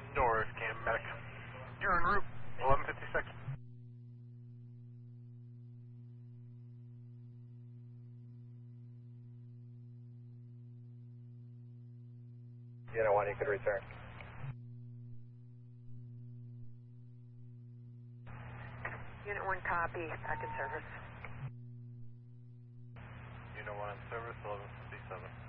North Cam back. You're en route. 1156. Unit 1, you could return. Unit 1 copy, back in service. Unit 1 in service, 1157.